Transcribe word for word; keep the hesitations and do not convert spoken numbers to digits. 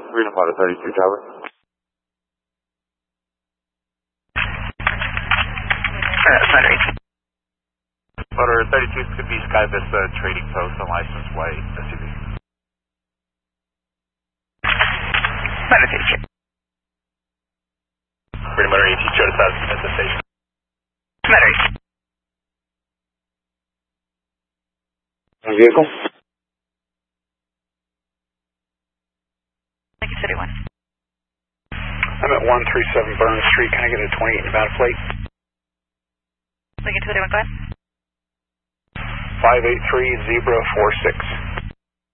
Reno Potter thirty-two Tower. Motor Motor thirty-two could be Sky Vista Trading Post, unlicensed white S U V. Motor thirty-two. Reno Motor eighteen, show us at the station. Motor. Vehicle? Lincoln City one. I'm at one three seven Burns Street. Can I get a twenty-eight Nevada plate? Lincoln City one, go ahead. five eight three Zebra four six.